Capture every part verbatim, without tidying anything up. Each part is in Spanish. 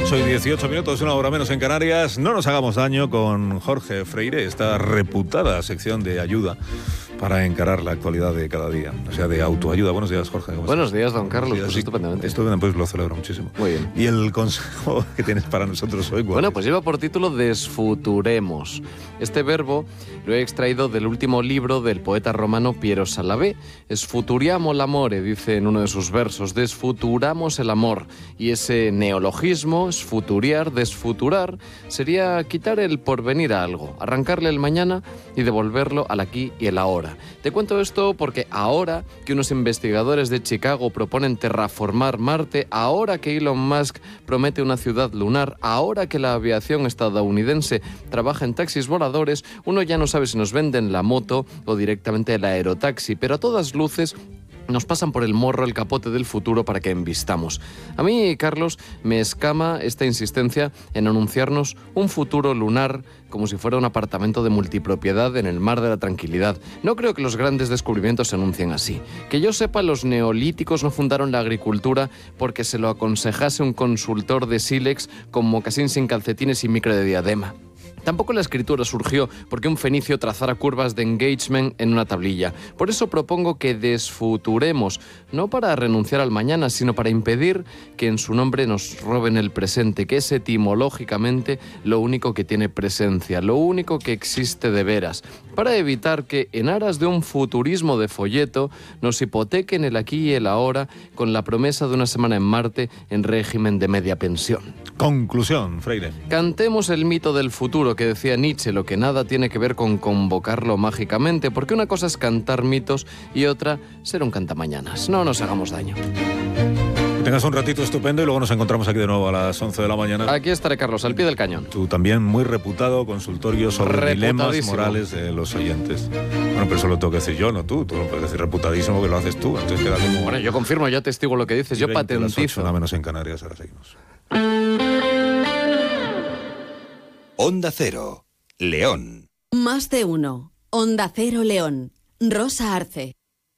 ocho y dieciocho minutos, una hora menos en Canarias. No nos hagamos daño con Jorge Freire, esta reputada sección de ayuda para encarar la actualidad de cada día, o sea, de autoayuda. Buenos días, Jorge. ¿Cómo Buenos estás? días, don Carlos. Días, pues sí, estupendamente. Estupendamente, pues lo celebro muchísimo. Muy bien. ¿Y el consejo que tienes para nosotros hoy? Bueno, pues lleva por título Desfuturemos. Este verbo lo he extraído del último libro del poeta romano Piero Salavè. Sfuturiamo l'amore, dice en uno de sus versos. Desfuturamos el amor. Y ese neologismo, sfuturiar, desfuturar, sería quitar el porvenir a algo, arrancarle el mañana y devolverlo al aquí y el ahora. Te cuento esto porque ahora que unos investigadores de Chicago proponen terraformar Marte, ahora que Elon Musk promete una ciudad lunar, ahora que la aviación estadounidense trabaja en taxis voladores, uno ya no sabe si nos venden la moto o directamente el aerotaxi, pero a todas luces nos pasan por el morro el capote del futuro para que embistamos. A mí, Carlos, me escama esta insistencia en anunciarnos un futuro lunar como si fuera un apartamento de multipropiedad en el mar de la tranquilidad. No creo que los grandes descubrimientos se anuncien así. Que yo sepa, los neolíticos no fundaron la agricultura porque se lo aconsejase un consultor de sílex con mocasín sin calcetines y micro de diadema. Tampoco la escritura surgió porque un fenicio trazara curvas de engagement en una tablilla. Por eso propongo que desfuturemos, no para renunciar al mañana, sino para impedir que en su nombre nos roben el presente, que es etimológicamente lo único que tiene presencia, lo único que existe de veras, para evitar que, en aras de un futurismo de folleto, nos hipotequen el aquí y el ahora con la promesa de una semana en Marte en régimen de media pensión. Conclusión, Freire. Cantemos el mito del futuro que decía Nietzsche, lo que nada tiene que ver con convocarlo mágicamente, porque una cosa es cantar mitos y otra ser un cantamañanas. No nos hagamos daño. Que tengas un ratito estupendo y luego nos encontramos aquí de nuevo a las once de la mañana. Aquí estaré, Carlos, al pie del cañón. Tú también muy reputado consultorio sobre dilemas morales de los oyentes. Bueno, pero eso lo tengo que decir yo, no tú. Tú lo puedes decir reputadísimo que lo haces tú. Entonces queda como... Bueno, yo confirmo, yo testigo lo que dices, yo patentizo. Nada menos en Canarias, ahora seguimos. Onda Cero, León. Más de uno. Onda Cero León. Rosa Arce.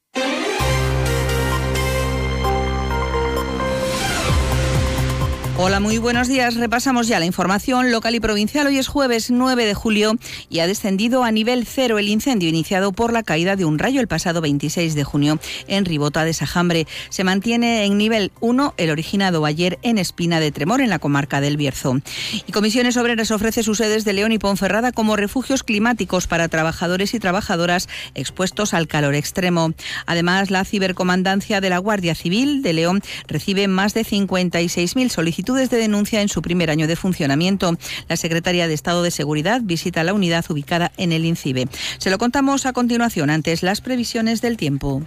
Hola, muy buenos días. Repasamos ya la información local y provincial. Hoy es jueves nueve de julio y ha descendido a nivel cero el incendio iniciado por la caída de un rayo el pasado veintiséis de junio en Ribota de Sajambre. Se mantiene en nivel uno el originado ayer en Espina de Tremor, en la comarca del Bierzo. Y Comisiones Obreras ofrece sus sedes de León y Ponferrada como refugios climáticos para trabajadores y trabajadoras expuestos al calor extremo. Además, la Cibercomandancia de la Guardia Civil de León recibe más de cincuenta y seis mil solicitudes de denuncia en su primer año de funcionamiento. La secretaria de Estado de Seguridad visita la unidad ubicada en el INCIBE. Se lo contamos a continuación, antes las previsiones del tiempo.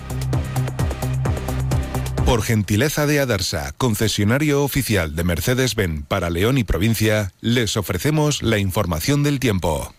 Por gentileza de Adarsa, concesionario oficial de Mercedes-Benz para León y provincia, les ofrecemos la información del tiempo.